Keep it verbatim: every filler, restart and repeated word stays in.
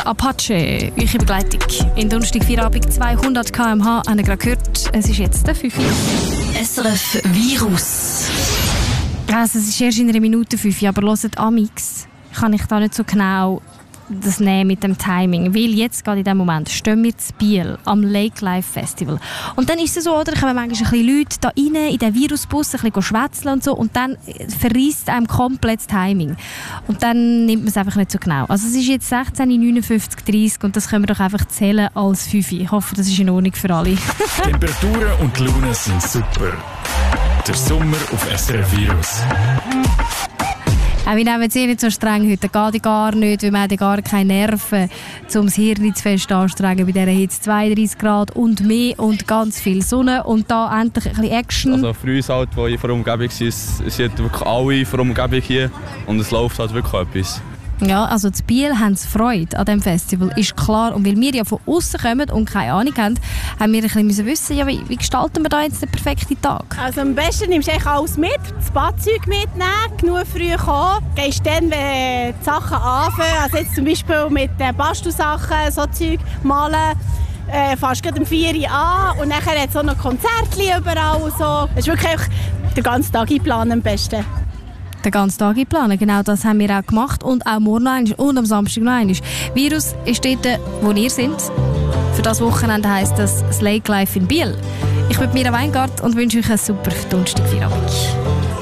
Apache, eure Begleitung. In Donnerstag Feierabend zweihundert Kilometer pro Stunde, haben wir gerade gehört. Es ist jetzt der fünf. S R F Virus. Also, es ist erst in einer Minute fünf, aber hört amix. Kann ich da nicht so genau das nehmen mit dem Timing, weil jetzt gerade in diesem Moment stehen wir zu Biel am Lake Life Festival und dann ist es so, oder, kommen manchmal ein bisschen Leute da rein in den Virusbus, ein bisschen schwätzeln und so und dann verreisst einem komplett das Timing und dann nimmt man es einfach nicht so genau. Also es ist jetzt sechzehn Uhr neunundfünfzig dreißig und das können wir doch einfach zählen als fünf. Ich hoffe, das ist in Ordnung für alle. Temperaturen und die Laune sind super. Der Sommer auf S R F Virus. Auch wir nehmen es eh nicht so streng heute. Das geht gar nicht, weil wir haben gar keine Nerven, um das Hirn zu fest anzustrengen bei dieser Hitze. zweiunddreißig Grad und mehr und ganz viel Sonne. Und da endlich ein bisschen Action. Also für uns, halt, die vor der Umgebung sind, es sind wirklich alle vor der Umgebung hier und es läuft halt wirklich etwas. Ja, also in Biel haben sie Freude an diesem Festival, ist klar. Und weil wir ja von außen kommen und keine Ahnung haben, haben wir ein bisschen wissen, ja, wie, wie gestalten wir da jetzt den perfekten Tag? Also am besten nimmst du eigentlich alles mit, das Badzeug mitnehmen, genug früh kommen. Gehst dann, wenn die Sachen anfangen, also jetzt zum Beispiel mit den Bastelsachen, so Zeug malen, äh, fährst du um vier Uhr an und dann hat es auch noch Konzerte überall und so. Das ist wirklich den ganzen Tag einplanen am besten. Den ganzen Tag einplanen. Genau das haben wir auch gemacht. Und auch morgen noch einmal und am Samstag noch einmal. Virus ist dort, wo ihr seid. Für das Wochenende heisst das das Lake Life in Biel. Ich bin Mira Weingart und wünsche euch einen super Donnerstagfeierabend.